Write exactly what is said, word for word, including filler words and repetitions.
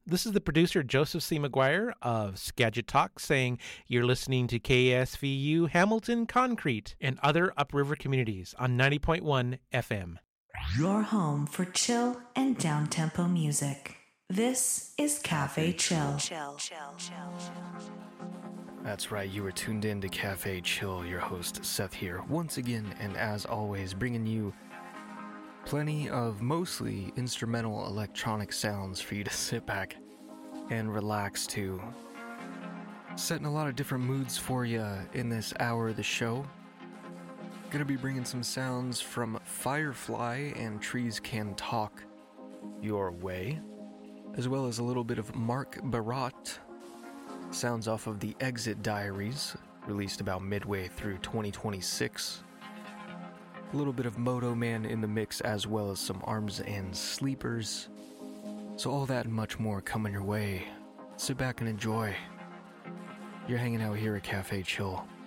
This is the producer, Joseph C. McGuire of Skagit Talk, saying you're listening to K S V U Hamilton Concrete and other upriver communities on ninety point one F M. Your home for chill and down-tempo music. This is Cafe Chill. Chill, chill, chill, chill. That's right, you were tuned in to Cafe Chill. Your host, Seth here, once again, and as always, bringing you plenty of mostly instrumental electronic sounds for you to sit back and relax to. Setting a lot of different moods for you in this hour of the show. Gonna be bringing some sounds from Firefly and Trees Can Talk your way, as well as a little bit of Mark Barat. Sounds off of the Exit Diaries, released about midway through twenty twenty-six. A little bit of Moto Man in the mix, as well as some Arms and Sleepers. So all that and much more coming your way. Sit back and enjoy. You're hanging out here at Cafe Chill.